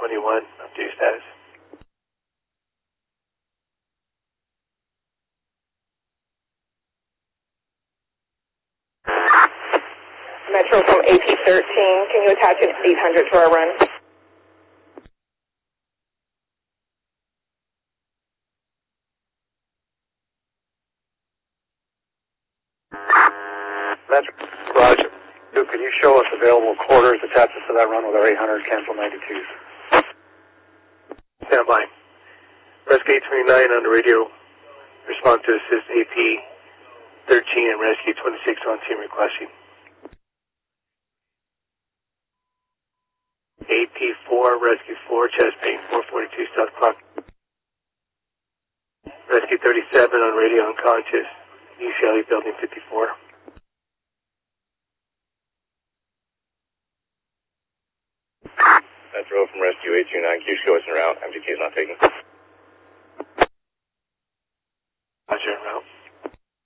21, update status. Metro from AP13, can you attach an 800 to our run? Metro, Roger. Duke, can you show us available quarters attached to that run with our 800 cancel 92s? Stand by. Rescue 829 on the radio. Respond to assist AP 13 and Rescue 26 on team requesting. AP4, Rescue 4, chest pain 442, South Clock. Rescue 37 on radio unconscious. UCLA Building 54. Metro from Rescue 829, Q show us en route. MGT is not taking. Roger, en route.